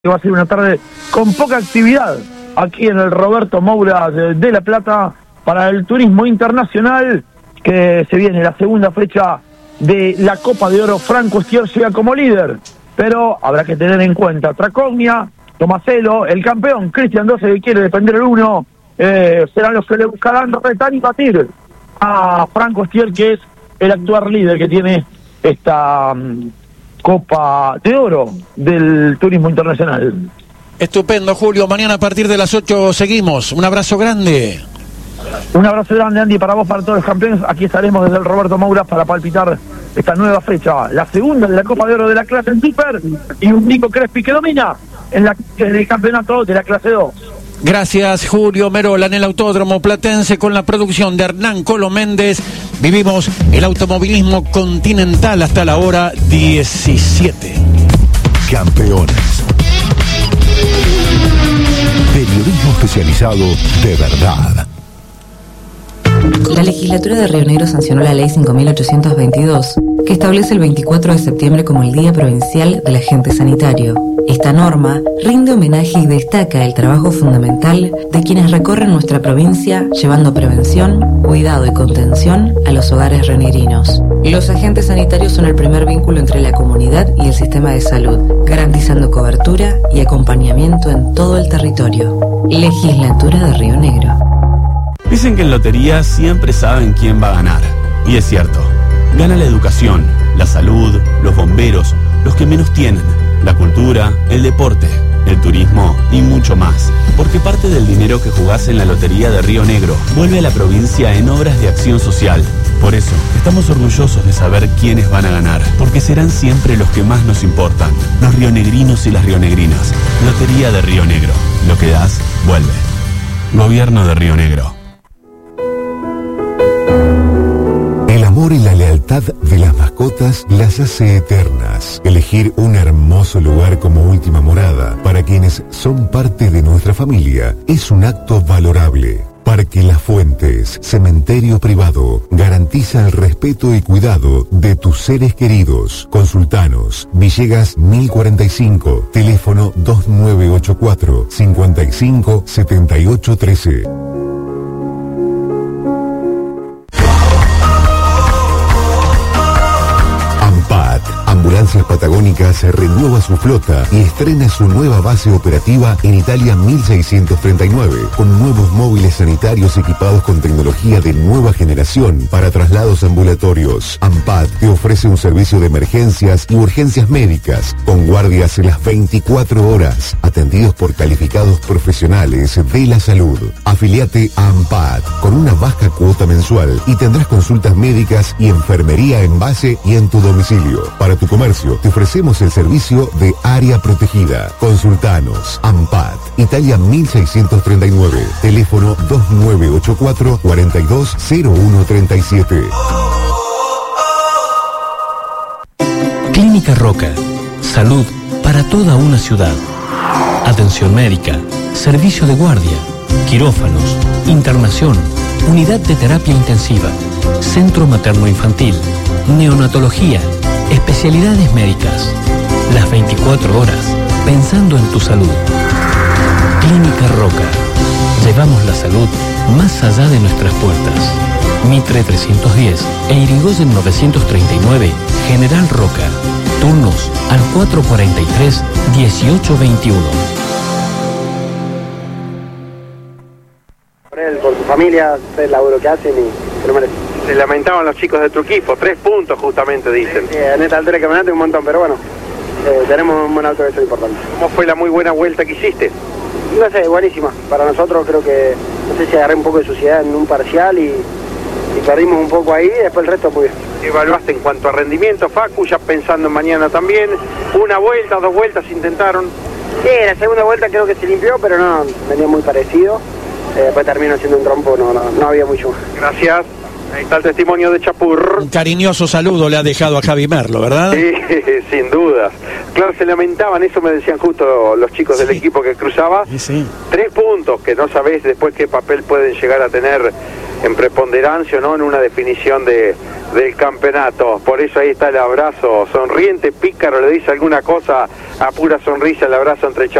Va a ser una tarde con poca actividad aquí en el Roberto Moura de La Plata para el turismo internacional, que se viene la segunda fecha de la Copa de Oro. Franco Estier llega como líder, pero habrá que tener en cuenta Tracogna, Tomaselo, el campeón Cristian Doce, que quiere defender el 1, serán los que le buscarán retar y batir a Franco Estier, que es el actual líder que tiene esta Copa de Oro del turismo internacional. Estupendo, Julio. Mañana a partir de las 8 seguimos. Un abrazo grande. Un abrazo grande, Andy, para vos, para todos los campeones. Aquí estaremos desde el Roberto Moura para palpitar esta nueva fecha, la segunda de la Copa de Oro de la clase en Piper, y un Nico Crespi que domina en el campeonato de la clase 2. Gracias, Julio Merola, en el Autódromo Platense con la producción de Hernán Colo Méndez. Vivimos el automovilismo continental hasta la hora 17. Campeones. Periodismo especializado de verdad. La legislatura de Río Negro sancionó la ley 5.822, que establece el 24 de septiembre como el Día Provincial del Agente Sanitario. Esta norma rinde homenaje y destaca el trabajo fundamental de quienes recorren nuestra provincia llevando prevención, cuidado y contención a los hogares rionegrinos. Los agentes sanitarios son el primer vínculo entre la comunidad y el sistema de salud, garantizando cobertura y acompañamiento en todo el territorio. Legislatura de Río Negro. Dicen que en lotería siempre saben quién va a ganar. Y es cierto. Gana la educación, la salud, los bomberos, los que menos tienen, la cultura, el deporte, el turismo y mucho más. Porque parte del dinero que jugás en la Lotería de Río Negro vuelve a la provincia en obras de acción social. Por eso, estamos orgullosos de saber quiénes van a ganar, porque serán siempre los que más nos importan, los rionegrinos y las rionegrinas. Lotería de Río Negro. Lo que das, vuelve. Gobierno de Río Negro. El amor y la lealtad de las mascotas las hace eternas. Elegir un hermoso lugar como última morada para quienes son parte de nuestra familia es un acto valorable. Parque Las Fuentes, cementerio privado, garantiza el respeto y cuidado de tus seres queridos. Consultanos, Villegas 1045, teléfono 2984 55 78 13. Ambulancias Patagónicas renueva su flota y estrena su nueva base operativa en Italia 1639, con nuevos móviles sanitarios equipados con tecnología de nueva generación para traslados ambulatorios. AMPAT te ofrece un servicio de emergencias y urgencias médicas, con guardias en las 24 horas, atendidos por calificados profesionales de la salud. Afiliate a AMPAT con una baja cuota mensual y tendrás consultas médicas y enfermería en base y en tu domicilio. Para tu comercio, te ofrecemos el servicio de área protegida. Consultanos. AMPAT, Italia 1639, teléfono 2984 420137. Clínica Roca. Salud para toda una ciudad. Atención médica, servicio de guardia, quirófanos, internación, unidad de terapia intensiva, centro materno-infantil, neonatología, especialidades médicas. Las 24 horas, pensando en tu salud. Clínica Roca. Llevamos la salud más allá de nuestras puertas. Mitre 310 e Irigoyen 939, General Roca. Turnos al 443-1821. Por él, por su familia, el laburo que hacen y se lo merecen. Se lamentaban los chicos de tu equipo, 3 puntos justamente dicen. Sí, en esta altura del campeonato un montón, pero bueno, tenemos un buen auto, eso es importante. ¿Cómo fue la muy buena vuelta que hiciste? No sé, buenísima. Para nosotros creo que, no sé si agarré un poco de suciedad en un parcial y perdimos un poco ahí, y después el resto muy bien. ¿Evaluaste en cuanto a rendimiento, Facu, ya pensando en mañana también? Una vuelta, 2 vueltas intentaron. Sí, la segunda vuelta creo que se limpió, pero no, venía muy parecido. Después terminó siendo un trompo, no había mucho más. Gracias. Ahí está el testimonio de Chapur. Un cariñoso saludo le ha dejado a Javi Merlo, ¿verdad? Sí, sin dudas. Claro, se lamentaban, eso me decían justo los chicos del equipo que cruzaba. Sí. 3 puntos que no sabés después qué papel pueden llegar a tener en preponderancia o no en una definición de del campeonato. Por eso ahí está el abrazo sonriente. Pícaro le dice alguna cosa a pura sonrisa, el abrazo entre